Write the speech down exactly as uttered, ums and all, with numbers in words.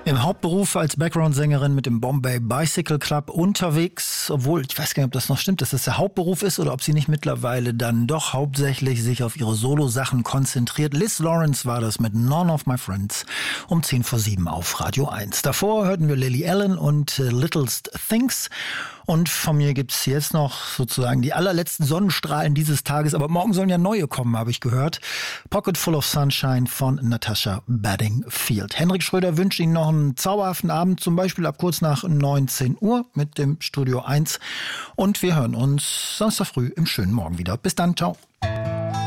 Im Hauptberuf als Background-Sängerin mit dem Bombay Bicycle Club unterwegs, obwohl, ich weiß gar nicht, ob das noch stimmt, dass das der Hauptberuf ist oder ob sie nicht mittlerweile dann doch hauptsächlich sich auf ihre Solo-Sachen konzentriert. Liz Lawrence war das mit None of My Friends um zehn vor sieben auf Radio eins. Davor hörten wir Lily Allen und äh, Littlest Things. Und von mir gibt's jetzt noch sozusagen die allerletzten Sonnenstrahlen dieses Tages. Aber morgen sollen ja neue kommen, habe ich gehört. Pocket Full of Sunshine von Natasha Bedingfield. Henrik Schröder wünscht Ihnen noch einen zauberhaften Abend, zum Beispiel ab kurz nach neunzehn Uhr mit dem Studio eins. Und wir hören uns Samstag früh im schönen Morgen wieder. Bis dann, ciao.